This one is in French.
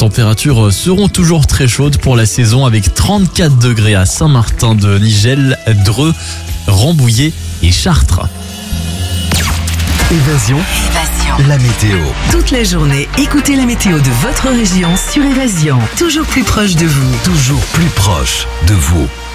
températures seront toujours très chaudes pour la saison avec 34 degrés à Saint-Martin-de-Nigel, Dreux, Rambouillet et Chartres. Évasion, la météo. Toute la journée, écoutez la météo de votre région sur Évasion. Toujours plus proche de vous. Toujours plus proche de vous.